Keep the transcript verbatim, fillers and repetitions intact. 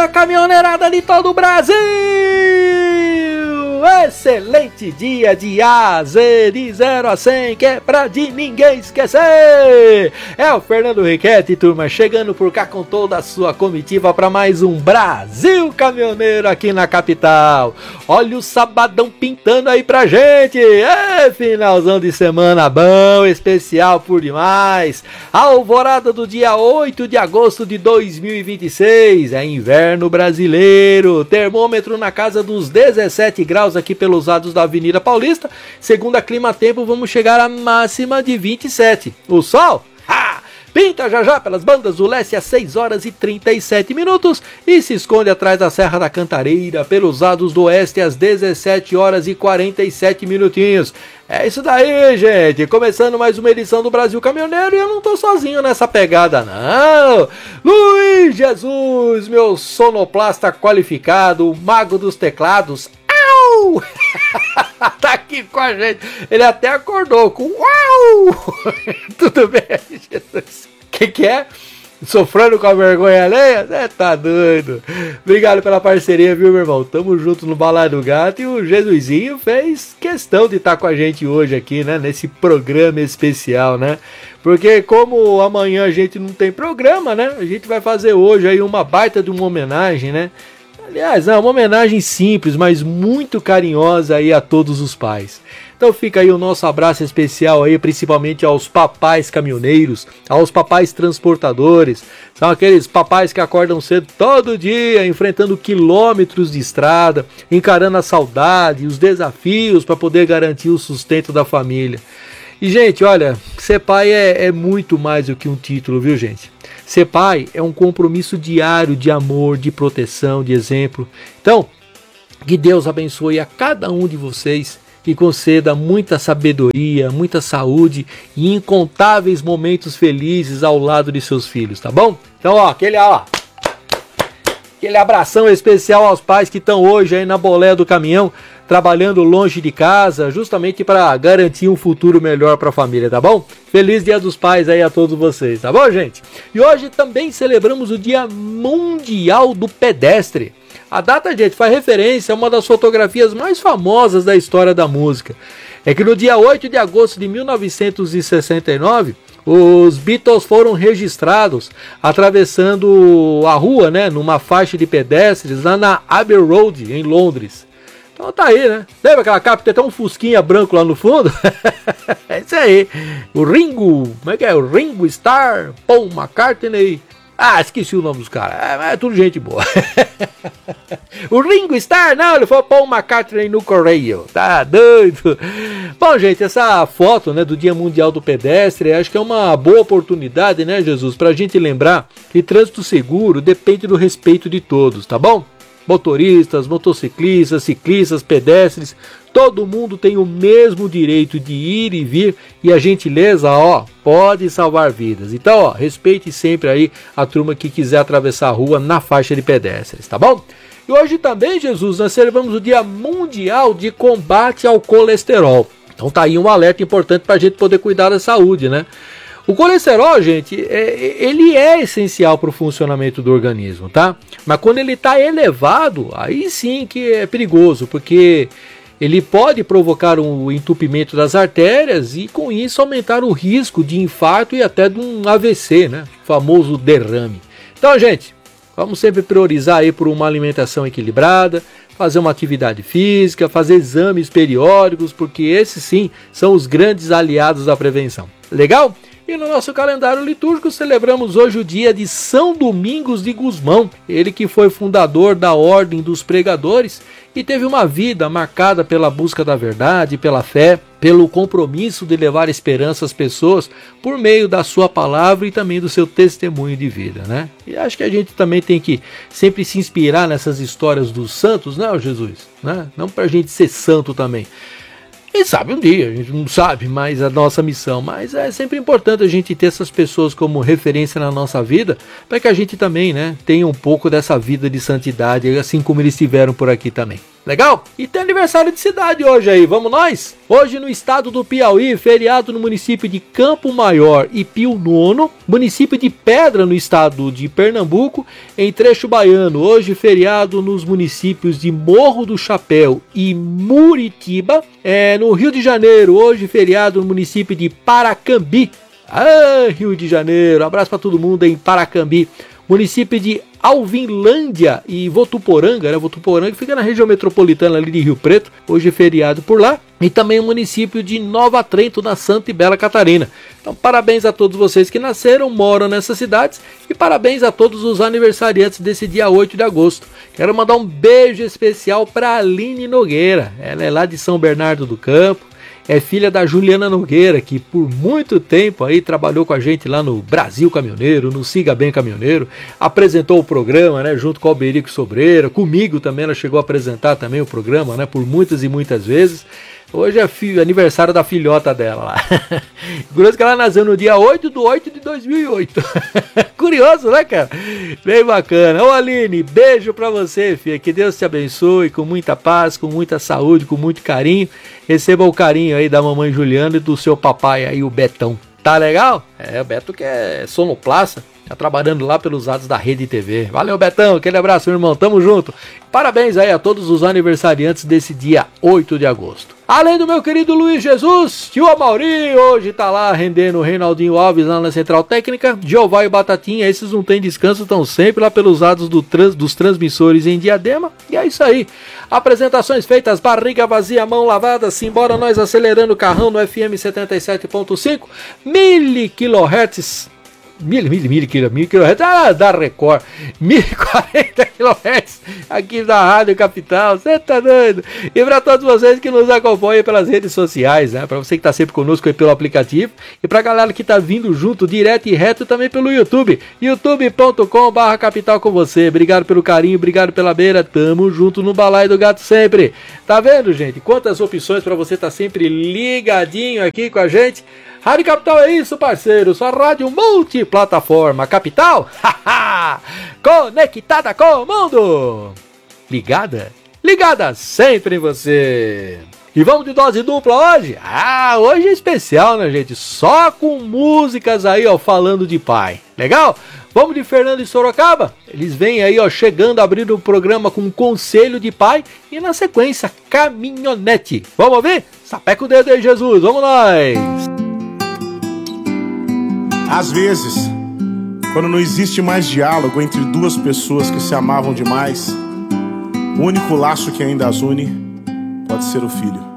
dia, caminhoneirada de todo o Brasil! Excelente dia de A a Z, de zero a cem, que é pra de ninguém esquecer! É o Fernando Riquetti, turma, chegando por cá com toda a sua comitiva para mais um Brasil Caminhoneiro aqui na capital. Olha o sabadão pintando aí pra gente! É finalzão de semana bom, especial por demais! A alvorada do dia oito de agosto de dois mil e vinte e seis, é inverno brasileiro, termômetro na casa dos dezessete graus aqui pelos lados da Avenida Paulista. Segundo a Clima Tempo, vamos chegar à máxima de vinte e sete. O sol? Ha! Pinta já já pelas bandas do leste às seis horas e trinta e sete minutos e se esconde atrás da Serra da Cantareira pelos lados do oeste às dezessete horas e quarenta e sete minutinhos. É isso daí, gente, começando mais uma edição do Brasil Caminhoneiro e eu não tô sozinho nessa pegada, não. Luiz Jesus, meu sonoplasta qualificado, o mago dos teclados, au! Tá aqui com a gente, ele até acordou com uau! Tudo bem, Jesus? Que que é? Sofrendo com a vergonha alheia? Você tá doido. Obrigado pela parceria, viu, meu irmão? Tamo junto no Balai do Gato e o Jesusinho fez questão de estar com a gente hoje aqui, né? Nesse programa especial, né? Porque como amanhã a gente não tem programa, né? A gente vai fazer hoje aí uma baita de uma homenagem, né? Aliás, é uma homenagem simples, mas muito carinhosa aí a todos os pais. Então fica aí o nosso abraço especial aí, principalmente aos papais caminhoneiros, aos papais transportadores. São aqueles papais que acordam cedo todo dia, enfrentando quilômetros de estrada, encarando a saudade, os desafios para poder garantir o sustento da família. E, gente, olha, ser pai é, é muito mais do que um título, viu, gente? Ser pai é um compromisso diário de amor, de proteção, de exemplo. Então, que Deus abençoe a cada um de vocês e conceda muita sabedoria, muita saúde e incontáveis momentos felizes ao lado de seus filhos, tá bom? Então, ó, aquele, ó, aquele abração especial aos pais que estão hoje aí na boleia do caminhão, trabalhando longe de casa, justamente para garantir um futuro melhor para a família, tá bom? Feliz Dia dos Pais aí a todos vocês, tá bom, gente? E hoje também celebramos o Dia Mundial do Pedestre. A data, gente, faz referência a uma das fotografias mais famosas da história da música. É que no dia oito de agosto de mil novecentos e sessenta e nove, os Beatles foram registrados atravessando a rua, né, numa faixa de pedestres lá na Abbey Road, em Londres. Então tá aí, né? Lembra aquela capa que tem até um fusquinha branco lá no fundo? É isso aí. O Ringo, como é que é? O Ringo Starr, Paul McCartney. Ah, esqueci o nome dos caras. É, é tudo gente boa. O Ringo Starr, não, ele foi Paul McCartney no Correio. Tá doido. Bom, gente, essa foto, né, do Dia Mundial do Pedestre, acho que é uma boa oportunidade, né, Jesus, pra gente lembrar que trânsito seguro depende do respeito de todos, tá bom? Motoristas, motociclistas, ciclistas, pedestres, todo mundo tem o mesmo direito de ir e vir e a gentileza, ó, pode salvar vidas. Então, ó, respeite sempre aí a turma que quiser atravessar a rua na faixa de pedestres, tá bom? E hoje também, Jesus, nós celebramos o Dia Mundial de Combate ao Colesterol. Então tá aí um alerta importante para a gente poder cuidar da saúde, né? O colesterol, gente, é, ele é essencial para o funcionamento do organismo, tá? Mas quando ele está elevado, aí sim que é perigoso, porque ele pode provocar um entupimento das artérias e com isso aumentar o risco de infarto e até de um A V C, né? O famoso derrame. Então, gente, vamos sempre priorizar aí por uma alimentação equilibrada, fazer uma atividade física, fazer exames periódicos, porque esses sim são os grandes aliados da prevenção. Legal? E no nosso calendário litúrgico celebramos hoje o dia de São Domingos de Gusmão, ele que foi fundador da Ordem dos Pregadores e teve uma vida marcada pela busca da verdade, pela fé, pelo compromisso de levar esperança às pessoas por meio da sua palavra e também do seu testemunho de vida, né? E acho que a gente também tem que sempre se inspirar nessas histórias dos santos, né, Jesus? Né? Não para a gente ser santo também. Quem sabe um dia, a gente não sabe mais a nossa missão, mas é sempre importante a gente ter essas pessoas como referência na nossa vida, para que a gente também, né, tenha um pouco dessa vida de santidade, assim como eles tiveram por aqui também. Legal? E tem aniversário de cidade hoje aí, vamos nós? Hoje no estado do Piauí, feriado no município de Campo Maior e Pio Nono, município de Pedra no estado de Pernambuco, em Trecho Baiano, hoje feriado nos municípios de Morro do Chapéu e Muritiba, é, no Rio de Janeiro, hoje feriado no município de Paracambi. Ah, Rio de Janeiro, abraço para todo mundo em Paracambi. Município de Alvinlândia e Votuporanga, né? Votuporanga fica na região metropolitana ali de Rio Preto, hoje é feriado por lá. E também o município de Nova Trento, na Santa e Bela Catarina. Então parabéns a todos vocês que nasceram, moram nessas cidades, e parabéns a todos os aniversariantes desse dia oito de agosto. Quero mandar um beijo especial para Aline Nogueira, ela é lá de São Bernardo do Campo. É filha da Juliana Nogueira, que por muito tempo aí trabalhou com a gente lá no Brasil Caminhoneiro, no Siga Bem Caminhoneiro, apresentou o programa, né, junto com o Alberico Sobreira, comigo também ela chegou a apresentar também o programa, né, por muitas e muitas vezes. Hoje é fi- aniversário da filhota dela lá. Curioso que ela nasceu no dia oito de oito de dois mil e oito. Curioso, né, cara? Bem bacana. Ô, Aline, beijo pra você, filha. Que Deus te abençoe com muita paz, com muita saúde, com muito carinho. Receba o carinho aí da mamãe Juliana e do seu papai aí, o Betão. Tá legal? É, o Beto que é sonoplasta. Tá trabalhando lá pelos lados da Rede T V. Valeu, Betão. Aquele abraço, meu irmão. Tamo junto. Parabéns aí a todos os aniversariantes desse dia oito de agosto. Além do meu querido Luiz Jesus, tio Amauri hoje tá lá rendendo o Reinaldinho Alves lá na Central Técnica. Jeová e Batatinha, esses não tem descanso, estão sempre lá pelos lados do trans, dos transmissores em Diadema. E é isso aí. Apresentações feitas, barriga vazia, mão lavada. Simbora nós acelerando o carrão no F M setenta e sete ponto cinco. Mil quilohertz. Mil, mil, mil, mil, mil quilohertz, ah, da Record, mil e quarenta quilohertz aqui da Rádio Capital, você tá doido? E para todos vocês que nos acompanham pelas redes sociais, né? Para você que tá sempre conosco aí pelo aplicativo, e pra galera que tá vindo junto, direto e reto também pelo YouTube, youtube ponto com barra capital com você. Obrigado pelo carinho, obrigado pela beira, tamo junto no Balaio do Gato sempre. Tá vendo, gente? Quantas opções para você tá sempre ligadinho aqui com a gente. Rádio Capital é isso, parceiro, sua rádio multiplataforma. Capital, haha, conectada com o mundo. Ligada, ligada sempre em você. E vamos de dose dupla hoje? Ah, hoje é especial, né, gente? Só com músicas aí, ó, falando de pai. Legal? Vamos de Fernando e Sorocaba? Eles vêm aí, ó, chegando, abrindo o programa com Conselho de Pai e na sequência, Caminhonete. Vamos ouvir? Sapeca o dedo aí, Jesus, vamos nós! Às vezes, quando não existe mais diálogo entre duas pessoas que se amavam demais, o único laço que ainda as une pode ser o filho.